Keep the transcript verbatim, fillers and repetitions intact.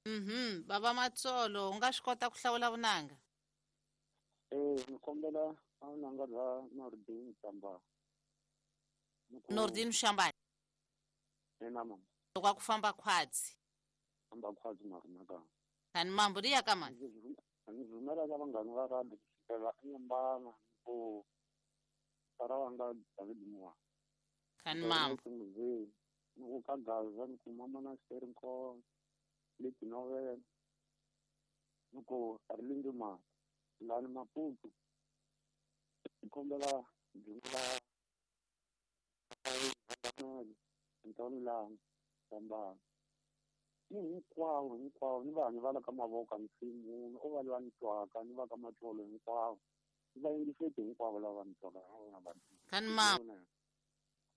Mhm, baba Matsolo, u nga swi kota ku hlawula vunanga? Eh, ni kombela vunanga bya Nordin Tamba. Nordin Shambani. Ena mama. Kwa kufamba khwadzi. Amba khwadzi marinaka. Kani mambo riya kama? Ngivumela ka vanghani va radi kusukela enyambana ku tara wanga David Moa. Kani mambo. Nuku ka Gaza ni ku mama na Sterinko leti novela. Nuku Arlindo Ma. Lani Maputo. Kombela jumla Ntoni lang Tamba. Ni hinkwavo hinkwavo ni vanhu va la ka mavoka misimu o va lava ni twaka ni va ka Matsolo hinkwavo ni va yingiseti hinkwavo lava ni twaka. Kani mambo.